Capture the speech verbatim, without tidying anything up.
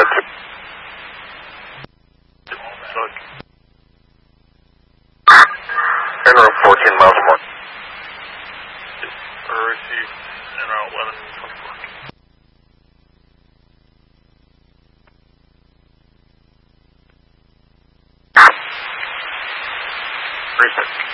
Turn route fourteen miles more. Or receive en route eleven twenty-four. Reset.